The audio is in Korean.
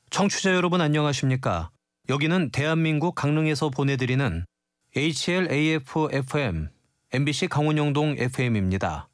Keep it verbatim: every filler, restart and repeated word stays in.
청취자 여러분 안녕하십니까? 여기는 대한민국 강릉에서 보내드리는 에이치엘에이에프 에프엠, 엠비씨 강원영동 에프엠입니다.